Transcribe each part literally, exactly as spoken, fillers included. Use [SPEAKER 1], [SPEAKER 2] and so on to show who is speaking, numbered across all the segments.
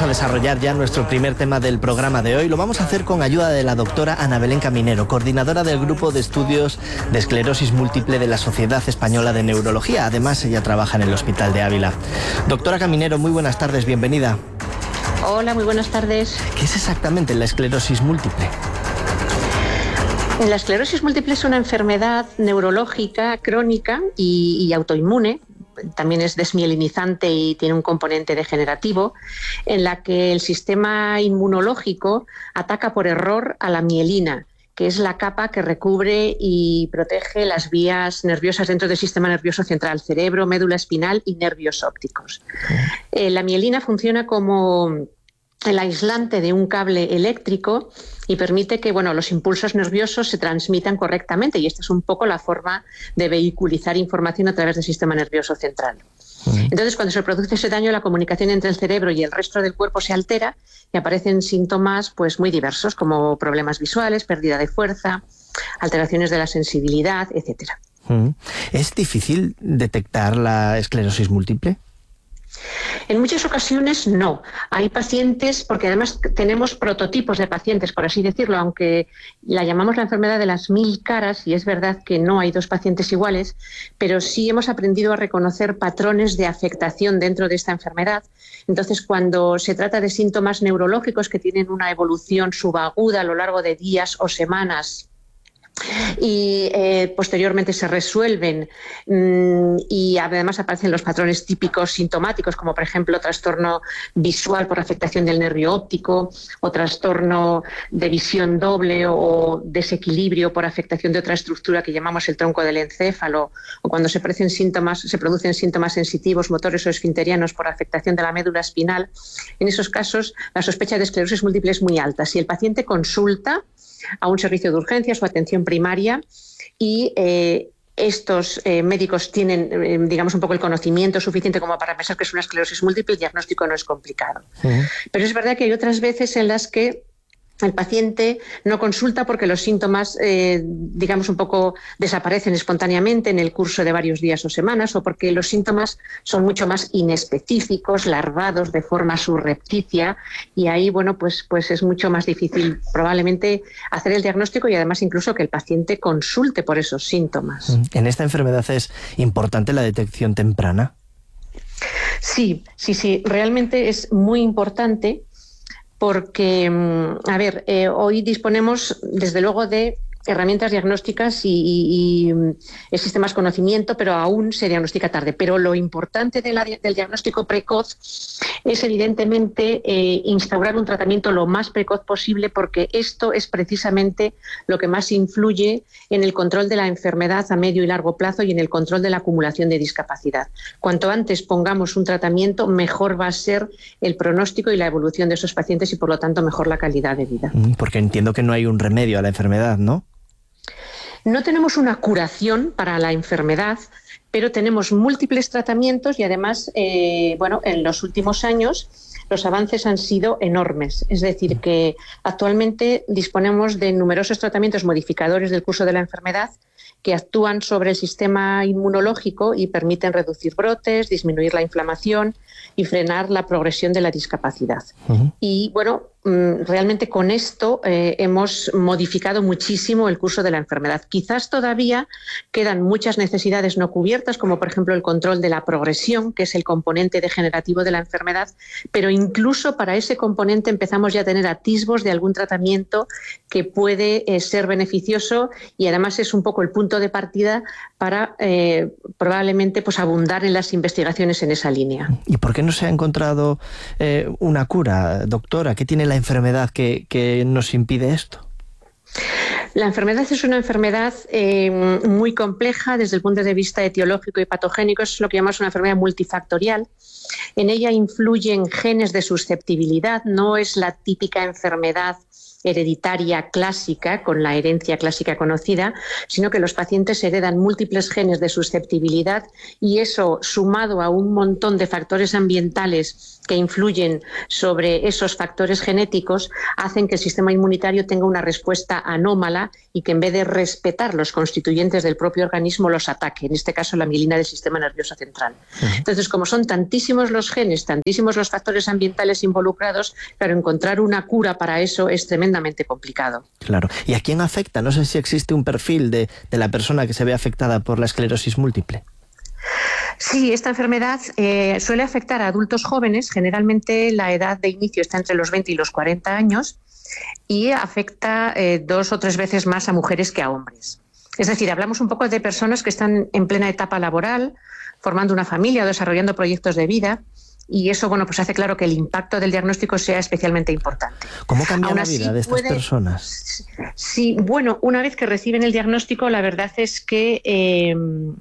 [SPEAKER 1] a desarrollar ya nuestro primer tema del programa de hoy. Lo vamos a hacer con ayuda de la doctora Ana Belén Caminero, coordinadora del Grupo de Estudios de Esclerosis Múltiple de la Sociedad Española de Neurología. Además, ella trabaja en el Hospital de Ávila. Doctora Caminero, muy buenas tardes, bienvenida.
[SPEAKER 2] Hola, muy buenas tardes.
[SPEAKER 1] ¿Qué es exactamente la esclerosis múltiple?
[SPEAKER 2] La esclerosis múltiple es una enfermedad neurológica crónica y, y autoinmune. También es desmielinizante y tiene un componente degenerativo, en la que el sistema inmunológico ataca por error a la mielina, que es la capa que recubre y protege las vías nerviosas dentro del sistema nervioso central, cerebro, médula espinal y nervios ópticos. Eh, la mielina funciona como el aislante de un cable eléctrico y permite que, bueno, los impulsos nerviosos se transmitan correctamente, y esta es un poco la forma de vehiculizar información a través del sistema nervioso central. Uh-huh. Entonces, cuando se produce ese daño, la comunicación entre el cerebro y el resto del cuerpo se altera y aparecen síntomas pues muy diversos, como problemas visuales, pérdida de fuerza, alteraciones de la sensibilidad, etcétera.
[SPEAKER 1] Uh-huh. ¿Es difícil detectar la esclerosis múltiple?
[SPEAKER 2] En muchas ocasiones no. Hay pacientes, porque además tenemos prototipos de pacientes, por así decirlo, aunque la llamamos la enfermedad de las mil caras, y es verdad que no hay dos pacientes iguales, pero sí hemos aprendido a reconocer patrones de afectación dentro de esta enfermedad. Entonces, cuando se trata de síntomas neurológicos que tienen una evolución subaguda a lo largo de días o semanas, y eh, posteriormente se resuelven mmm, y además aparecen los patrones típicos sintomáticos, como por ejemplo trastorno visual por afectación del nervio óptico, o trastorno de visión doble, o desequilibrio por afectación de otra estructura que llamamos el tronco del encéfalo, o cuando se producen síntomas, se producen síntomas sensitivos, motores o esfinterianos por afectación de la médula espinal. En esos casos la sospecha de esclerosis múltiple es muy alta. Si el paciente consulta a un servicio de urgencias o atención primaria y eh, estos eh, médicos tienen, eh, digamos, un poco el conocimiento suficiente como para pensar que es una esclerosis múltiple, el diagnóstico no es complicado. Uh-huh. Pero es verdad que hay otras veces en las que el paciente no consulta porque los síntomas, eh, digamos, un poco desaparecen espontáneamente en el curso de varios días o semanas, o porque los síntomas son mucho más inespecíficos, larvados de forma subrepticia, y ahí, bueno, pues, pues es mucho más difícil probablemente hacer el diagnóstico y además incluso que el paciente consulte por esos síntomas.
[SPEAKER 1] ¿En esta enfermedad es importante la detección temprana?
[SPEAKER 2] Sí, sí, sí, realmente es muy importante. Porque, a ver, eh, hoy disponemos, desde luego, de herramientas diagnósticas y, y, y sistemas de conocimiento, pero aún se diagnostica tarde. Pero lo importante de la, del diagnóstico precoz es, evidentemente, eh, instaurar un tratamiento lo más precoz posible, porque esto es precisamente lo que más influye en el control de la enfermedad a medio y largo plazo y en el control de la acumulación de discapacidad. Cuanto antes pongamos un tratamiento, mejor va a ser el pronóstico y la evolución de esos pacientes y, por lo tanto, mejor la calidad de vida.
[SPEAKER 1] Porque entiendo que no hay un remedio a la enfermedad, ¿no?
[SPEAKER 2] No tenemos una curación para la enfermedad, pero tenemos múltiples tratamientos y además, eh, bueno, en los últimos años los avances han sido enormes. Es decir, que actualmente disponemos de numerosos tratamientos modificadores del curso de la enfermedad que actúan sobre el sistema inmunológico y permiten reducir brotes, disminuir la inflamación y frenar la progresión de la discapacidad. Uh-huh. Y bueno, realmente con esto eh, hemos modificado muchísimo el curso de la enfermedad. Quizás todavía quedan muchas necesidades no cubiertas, como por ejemplo el control de la progresión, que es el componente degenerativo de la enfermedad, pero incluso para ese componente empezamos ya a tener atisbos de algún tratamiento que puede eh, ser beneficioso, y además es un poco el punto de partida para eh, probablemente pues abundar en las investigaciones en esa línea.
[SPEAKER 1] ¿Y por qué no se ha encontrado eh, una cura, doctora? ¿Qué tiene la enfermedad que, que nos impide esto?
[SPEAKER 2] La enfermedad es una enfermedad eh, muy compleja desde el punto de vista etiológico y patogénico. Es lo que llamamos una enfermedad multifactorial. En ella influyen genes de susceptibilidad. No es la típica enfermedad hereditaria clásica, con la herencia clásica conocida, sino que los pacientes heredan múltiples genes de susceptibilidad y eso, sumado a un montón de factores ambientales que influyen sobre esos factores genéticos, hacen que el sistema inmunitario tenga una respuesta anómala y que en vez de respetar los constituyentes del propio organismo los ataque, en este caso la mielina del sistema nervioso central. Uh-huh. Entonces, como son tantísimos los genes, tantísimos los factores ambientales involucrados, claro, encontrar una cura para eso es tremendamente complicado.
[SPEAKER 1] Claro. ¿Y a quién afecta? No sé si existe un perfil de, de la persona que se ve afectada por la esclerosis múltiple.
[SPEAKER 2] Sí, esta enfermedad eh, suele afectar a adultos jóvenes, generalmente la edad de inicio está entre los veinte y los cuarenta años, y afecta eh, dos o tres veces más a mujeres que a hombres. Es decir, hablamos un poco de personas que están en plena etapa laboral, formando una familia o desarrollando proyectos de vida, y eso, bueno, pues hace claro que el impacto del diagnóstico sea especialmente importante.
[SPEAKER 1] ¿Cómo cambia Aún la vida de estas puede, personas?
[SPEAKER 2] Sí, bueno, una vez que reciben el diagnóstico, la verdad es que, eh,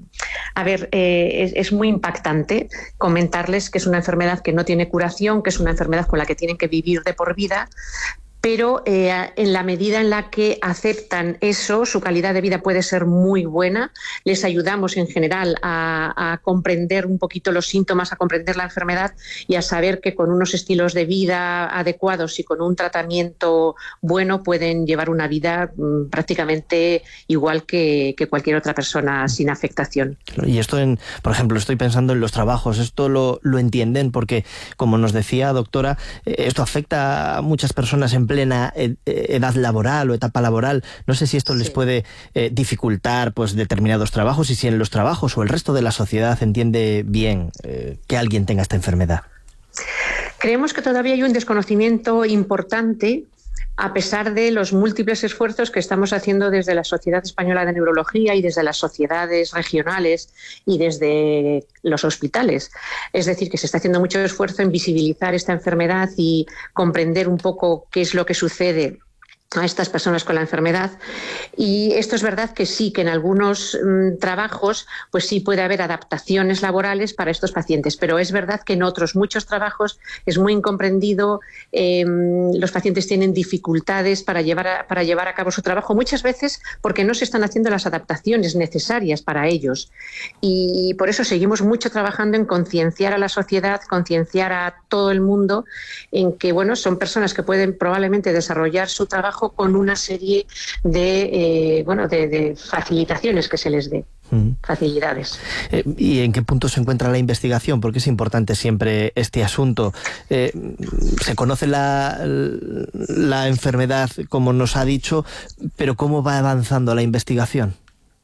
[SPEAKER 2] a ver, eh, es, es muy impactante comentarles que es una enfermedad que no tiene curación, que es una enfermedad con la que tienen que vivir de por vida, pero eh, en la medida en la que aceptan eso, su calidad de vida puede ser muy buena. Les ayudamos en general a, a comprender un poquito los síntomas, a comprender la enfermedad y a saber que con unos estilos de vida adecuados y con un tratamiento bueno pueden llevar una vida mmm, prácticamente igual que, que cualquier otra persona sin afectación.
[SPEAKER 1] Y esto, en, por ejemplo, estoy pensando en los trabajos, esto lo, lo entienden porque, como nos decía, doctora, esto afecta a muchas personas en plena edad laboral o etapa laboral. No sé si esto les sí. puede eh, dificultar pues determinados trabajos y si en los trabajos o el resto de la sociedad entiende bien eh, que alguien tenga esta enfermedad.
[SPEAKER 2] Creemos que todavía hay un desconocimiento importante, a pesar de los múltiples esfuerzos que estamos haciendo desde la Sociedad Española de Neurología y desde las sociedades regionales y desde los hospitales. Es decir, que se está haciendo mucho esfuerzo en visibilizar esta enfermedad y comprender un poco qué es lo que sucede a estas personas con la enfermedad. Y esto es verdad que sí, que en algunos mmm, trabajos pues sí puede haber adaptaciones laborales para estos pacientes, pero es verdad que en otros muchos trabajos es muy incomprendido, eh, los pacientes tienen dificultades para llevar, a, para llevar a cabo su trabajo, muchas veces porque no se están haciendo las adaptaciones necesarias para ellos. Y por eso seguimos mucho trabajando en concienciar a la sociedad, concienciar a todo el mundo en que, bueno, son personas que pueden probablemente desarrollar su trabajo con una serie de, eh, bueno, de, de facilitaciones que se les dé. Uh-huh. Facilidades.
[SPEAKER 1] Eh, ¿Y en qué punto se encuentra la investigación? Porque es importante siempre este asunto. Eh, se conoce la, la enfermedad, como nos ha dicho, pero ¿cómo va avanzando la investigación?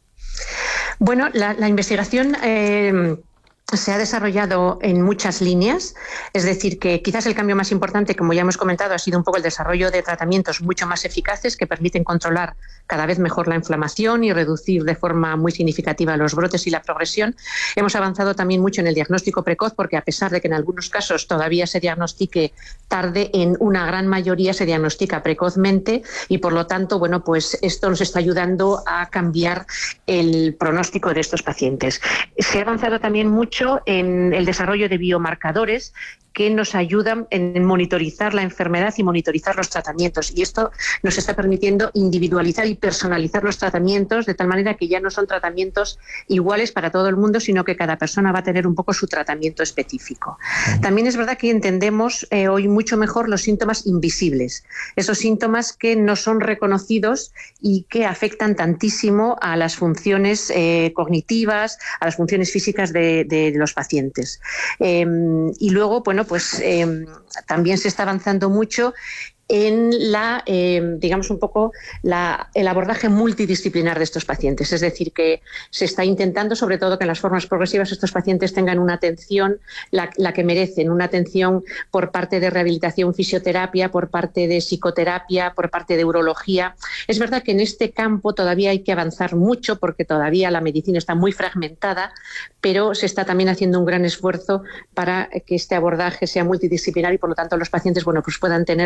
[SPEAKER 2] Bueno, la, la investigación... Eh, se ha desarrollado en muchas líneas, es decir, que quizás el cambio más importante, como ya hemos comentado, ha sido un poco el desarrollo de tratamientos mucho más eficaces que permiten controlar cada vez mejor la inflamación y reducir de forma muy significativa los brotes y la progresión. Hemos avanzado también mucho en el diagnóstico precoz porque, a pesar de que en algunos casos todavía se diagnostique tarde, en una gran mayoría se diagnostica precozmente y, por lo tanto, bueno, pues esto nos está ayudando a cambiar el pronóstico de estos pacientes. Se ha avanzado también mucho en el desarrollo de biomarcadores que nos ayudan en monitorizar la enfermedad y monitorizar los tratamientos. Y esto nos está permitiendo individualizar y personalizar los tratamientos de tal manera que ya no son tratamientos iguales para todo el mundo, sino que cada persona va a tener un poco su tratamiento específico. También es verdad que entendemos eh, hoy mucho mejor los síntomas invisibles, esos síntomas que no son reconocidos y que afectan tantísimo a las funciones eh, cognitivas, a las funciones físicas de, de los pacientes. Eh, y luego, bueno, pues eh, también se está avanzando mucho en la, eh, digamos un poco, la, el abordaje multidisciplinar de estos pacientes. Es decir, que se está intentando, sobre todo, que en las formas progresivas estos pacientes tengan una atención, la, la que merecen, una atención por parte de rehabilitación, fisioterapia, por parte de psicoterapia, por parte de urología. Es verdad que en este campo todavía hay que avanzar mucho porque todavía la medicina está muy fragmentada, pero se está también haciendo un gran esfuerzo para que este abordaje sea multidisciplinar y, por lo tanto, los pacientes, bueno, pues puedan tener cubierto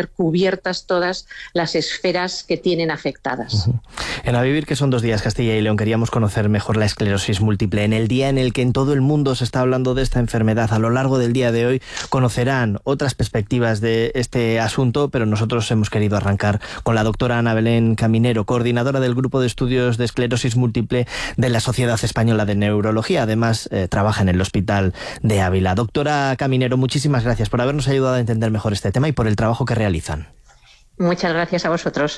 [SPEAKER 2] cubiertas todas las esferas que tienen afectadas.
[SPEAKER 1] Uh-huh. En A Vivir, que son dos días, Castilla y León, queríamos conocer mejor la esclerosis múltiple. En el día en el que en todo el mundo se está hablando de esta enfermedad, a lo largo del día de hoy conocerán otras perspectivas de este asunto, pero nosotros hemos querido arrancar con la doctora Ana Belén Caminero, coordinadora del Grupo de Estudios de Esclerosis Múltiple de la Sociedad Española de Neurología. Además, eh, trabaja en el Hospital de Ávila. Doctora Caminero, muchísimas gracias por habernos ayudado a entender mejor este tema y por el trabajo que realizan.
[SPEAKER 2] Muchas gracias a vosotros.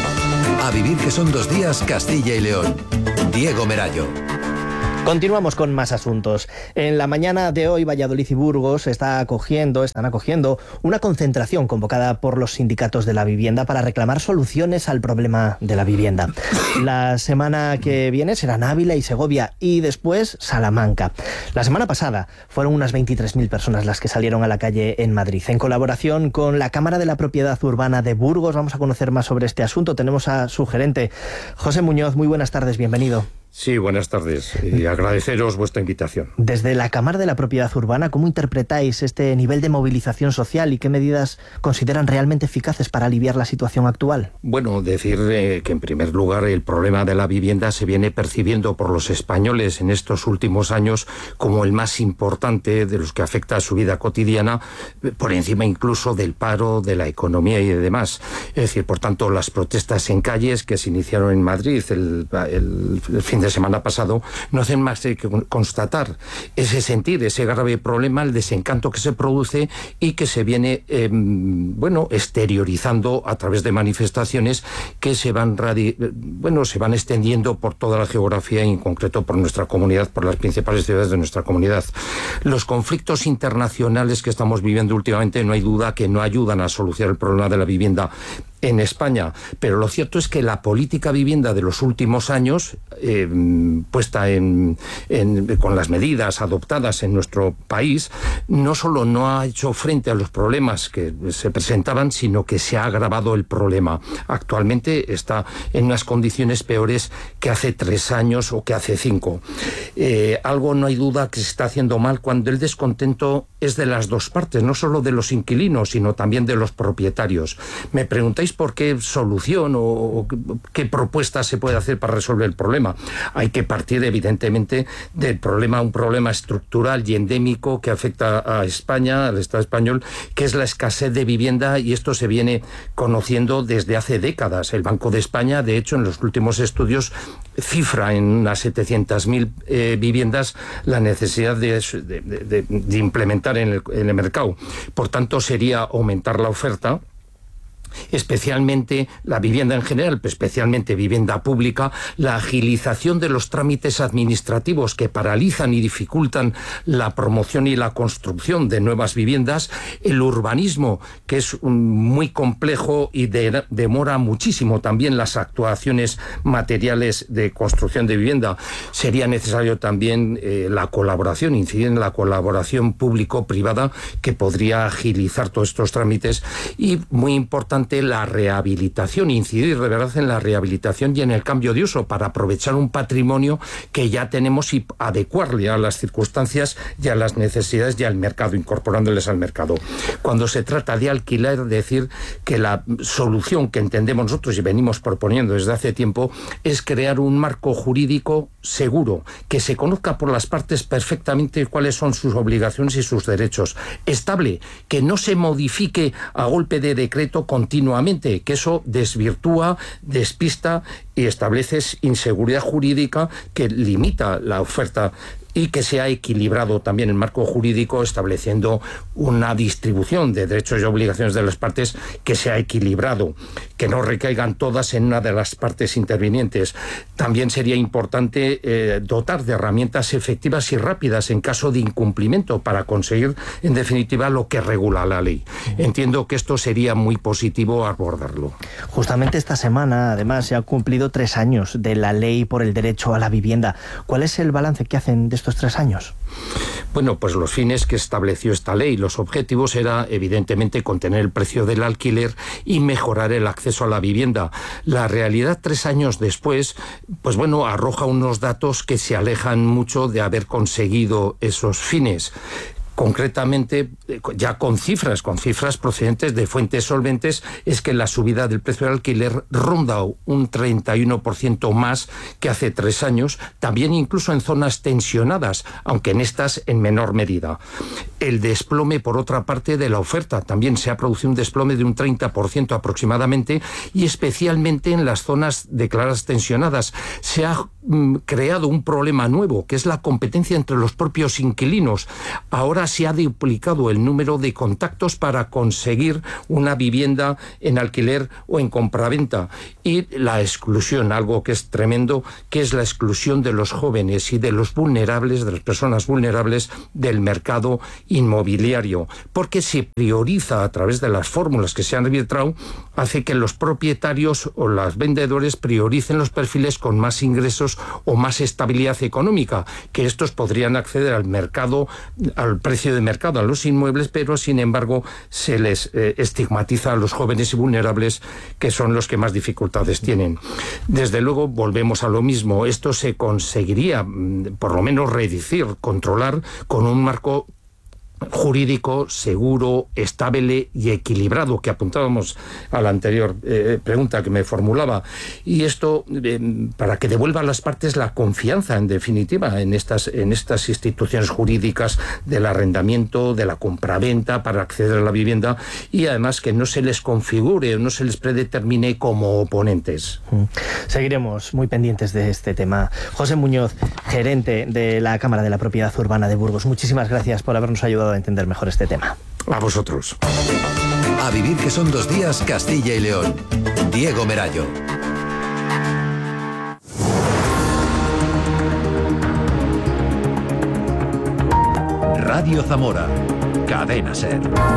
[SPEAKER 3] A Vivir, que son dos días, Castilla y León. Diego Merayo.
[SPEAKER 1] Continuamos con más asuntos. En la mañana de hoy, Valladolid y Burgos está acogiendo, están acogiendo una concentración convocada por los sindicatos de la vivienda para reclamar soluciones al problema de la vivienda. La semana que viene serán Ávila y Segovia y después Salamanca. La semana pasada fueron unas veintitrés mil personas las que salieron a la calle en Madrid. En colaboración con la Cámara de la Propiedad Urbana de Burgos vamos a conocer más sobre este asunto. Tenemos a su gerente, José Muñoz. Muy buenas tardes, bienvenido.
[SPEAKER 4] Sí, buenas tardes y agradeceros vuestra invitación.
[SPEAKER 1] Desde la Cámara de la Propiedad Urbana, ¿cómo interpretáis este nivel de movilización social y qué medidas consideran realmente eficaces para aliviar la situación actual?
[SPEAKER 4] Bueno, decir eh, que en primer lugar el problema de la vivienda se viene percibiendo por los españoles en estos últimos años como el más importante de los que afecta a su vida cotidiana, por encima incluso del paro, de la economía y de demás. Es decir, por tanto, las protestas en calles que se iniciaron en Madrid el, el, el fin de semana pasado no hacen más que constatar ese sentir, ese grave problema, el desencanto que se produce y que se viene eh, bueno, exteriorizando a través de manifestaciones que se van radi bueno, se van extendiendo por toda la geografía y en concreto por nuestra comunidad, por las principales ciudades de nuestra comunidad. Los conflictos internacionales que estamos viviendo últimamente no hay duda que no ayudan a solucionar el problema de la vivienda en España, pero lo cierto es que la política vivienda de los últimos años, eh, puesta en, en, con las medidas adoptadas en nuestro país, no solo no ha hecho frente a los problemas que se presentaban, sino que se ha agravado el problema. Actualmente está en unas condiciones peores que hace tres años o que hace cinco. Eh, algo no hay duda que se está haciendo mal cuando el descontento es de las dos partes, no solo de los inquilinos, sino también de los propietarios. Me preguntáis por qué solución o, o qué propuesta se puede hacer para resolver el problema. Hay que partir evidentemente del problema, un problema estructural y endémico que afecta a España, al Estado español, que es la escasez de vivienda, y esto se viene conociendo desde hace décadas. El Banco de España, de hecho, en los últimos estudios cifra en unas setecientas mil eh, viviendas la necesidad de, de, de, de implementar en el, en el mercado. Por tanto, sería aumentar la oferta, especialmente la vivienda en general, pero especialmente vivienda pública, la agilización de los trámites administrativos que paralizan y dificultan la promoción y la construcción de nuevas viviendas, el urbanismo, que es un, muy complejo y de, demora muchísimo también las actuaciones materiales de construcción de vivienda. Sería necesario también eh, la colaboración, incidir en la colaboración público-privada que podría agilizar todos estos trámites, y muy importante la rehabilitación, incidir de verdad en la rehabilitación y en el cambio de uso para aprovechar un patrimonio que ya tenemos y adecuarle a las circunstancias y a las necesidades y al mercado, incorporándoles al mercado. Cuando se trata de alquiler, decir que la solución que entendemos nosotros y venimos proponiendo desde hace tiempo es crear un marco jurídico seguro, que se conozca por las partes perfectamente cuáles son sus obligaciones y sus derechos, estable, que no se modifique a golpe de decreto continuamente, que eso desvirtúa, despista y establece inseguridad jurídica que limita la oferta, y que sea equilibrado también el marco jurídico, estableciendo una distribución de derechos y obligaciones de las partes que sea equilibrado, que no recaigan todas en una de las partes intervinientes. También sería importante eh, dotar de herramientas efectivas y rápidas en caso de incumplimiento para conseguir, en definitiva, lo que regula la ley. Entiendo que esto sería muy positivo abordarlo.
[SPEAKER 1] Justamente esta semana, además, se han cumplido tres años de la ley por el derecho a la vivienda. ¿Cuál es el balance que hacen de estos tres años?
[SPEAKER 4] Bueno, pues los fines que estableció esta ley, los objetivos era evidentemente contener el precio del alquiler y mejorar el acceso a la vivienda. La realidad tres años después, pues bueno, arroja unos datos que se alejan mucho de haber conseguido esos fines. concretamente, ya con cifras, con cifras procedentes de fuentes solventes, es que la subida del precio del alquiler ronda un treinta y uno por ciento más que hace tres años, también incluso en zonas tensionadas, aunque en estas en menor medida. El desplome, por otra parte, de la oferta, también se ha producido un desplome de un treinta por ciento aproximadamente, y especialmente en las zonas declaradas tensionadas. Se ha mm, creado un problema nuevo, que es la competencia entre los propios inquilinos. Ahora se ha duplicado el número de contactos para conseguir una vivienda en alquiler o en compraventa, y la exclusión, algo que es tremendo, que es la exclusión de los jóvenes y de los vulnerables, de las personas vulnerables del mercado inmobiliario, porque se prioriza a través de las fórmulas que se han arbitrado, hace que los propietarios o los vendedores prioricen los perfiles con más ingresos o más estabilidad económica, que estos podrían acceder al mercado, al precio de mercado, a los inmuebles, pero sin embargo se les eh, estigmatiza a los jóvenes y vulnerables, que son los que más dificultades tienen. Desde luego volvemos a lo mismo, esto se conseguiría por lo menos reducir, controlar con un marco jurídico, seguro, estable y equilibrado, que apuntábamos a la anterior eh, pregunta que me formulaba. Y esto eh, para que devuelva a las partes la confianza, en definitiva, en estas, en estas instituciones jurídicas del arrendamiento, de la compraventa, para acceder a la vivienda, y además que no se les configure o no se les predetermine como oponentes.
[SPEAKER 1] Seguiremos muy pendientes de este tema. José Muñoz, gerente de la Cámara de la Propiedad Urbana de Burgos, muchísimas gracias por habernos ayudado a entender mejor este tema.
[SPEAKER 4] A vosotros.
[SPEAKER 3] A vivir que son dos días, Castilla y León. Diego Merayo. Radio Zamora. Cadena SER.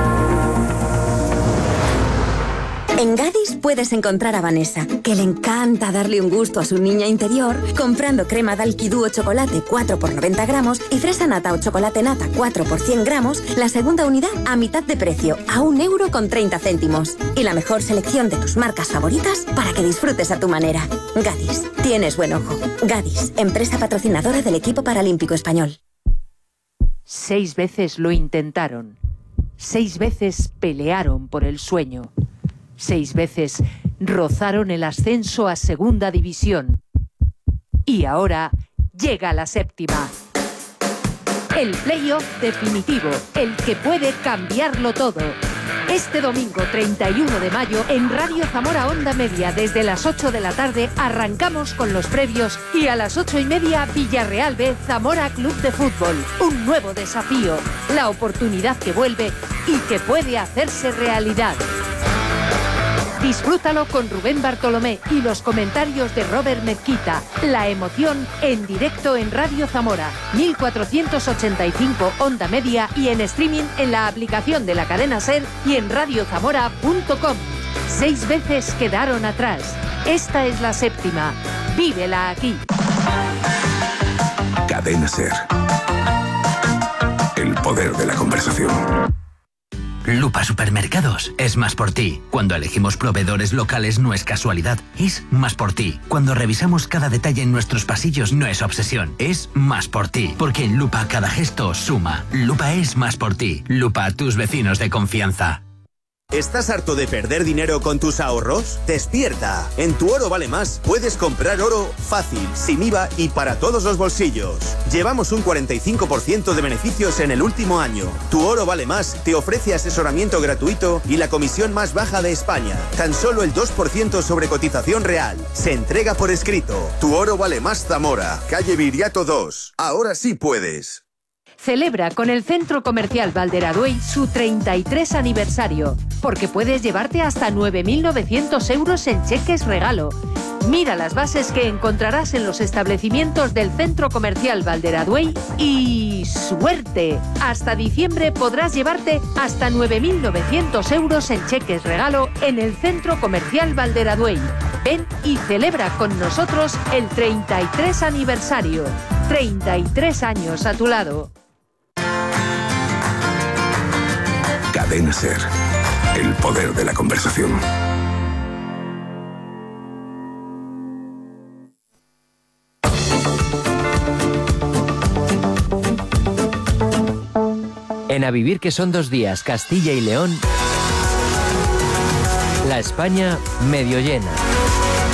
[SPEAKER 5] En Gadis puedes encontrar a Vanessa, que le encanta darle un gusto a su niña interior, comprando crema Dalquidú o chocolate cuatro por noventa gramos y fresa nata o chocolate nata cuatro por cien gramos, la segunda unidad a mitad de precio, a un euro con treinta céntimos. Y la mejor selección de tus marcas favoritas para que disfrutes a tu manera. Gadis, tienes buen ojo. Gadis, empresa patrocinadora del equipo paralímpico español.
[SPEAKER 6] Seis veces lo intentaron. Seis veces pelearon por el sueño. Seis veces rozaron el ascenso a Segunda División. Y ahora llega la séptima. El playoff definitivo, el que puede cambiarlo todo. Este domingo treinta y uno de mayo en Radio Zamora Onda Media desde las ocho de la tarde arrancamos con los previos y a las ocho y media Villarreal B Zamora Club de Fútbol. Un nuevo desafío, la oportunidad que vuelve y que puede hacerse realidad. Disfrútalo con Rubén Bartolomé y los comentarios de Robert Mezquita. La emoción en directo en Radio Zamora, mil cuatrocientos ochenta y cinco Onda Media y en streaming en la aplicación de la cadena SER y en radio zamora punto com. Seis veces quedaron atrás. Esta es la séptima. Vívela aquí.
[SPEAKER 3] Cadena SER. El poder de la conversación.
[SPEAKER 7] Lupa Supermercados es más por ti. Cuando elegimos proveedores locales no es casualidad, es más por ti. Cuando revisamos cada detalle en nuestros pasillos no es obsesión, es más por ti. Porque en Lupa cada gesto suma. Lupa es más por ti. Lupa, tus vecinos de confianza.
[SPEAKER 8] ¿Estás harto de perder dinero con tus ahorros? ¡Despierta! En Tu Oro Vale Más puedes comprar oro fácil, sin I V A y para todos los bolsillos. Llevamos un cuarenta y cinco por ciento de beneficios en el último año. Tu Oro Vale Más te ofrece asesoramiento gratuito y la comisión más baja de España. Tan solo el dos por ciento sobre cotización real. Se entrega por escrito. Tu Oro Vale Más Zamora, calle Viriato dos. Ahora sí puedes.
[SPEAKER 6] Celebra con el Centro Comercial Valderaduey su treinta y tres aniversario, porque puedes llevarte hasta nueve mil novecientos euros en cheques regalo. Mira las bases que encontrarás en los establecimientos del Centro Comercial Valderaduey y ¡suerte! Hasta diciembre podrás llevarte hasta nueve mil novecientos euros en cheques regalo en el Centro Comercial Valderaduey. Ven y celebra con nosotros el treinta y tres aniversario. treinta y tres años a tu lado.
[SPEAKER 3] Cadena SER. El poder de la conversación.
[SPEAKER 9] En A Vivir que son dos días, Castilla y León, la España medio llena.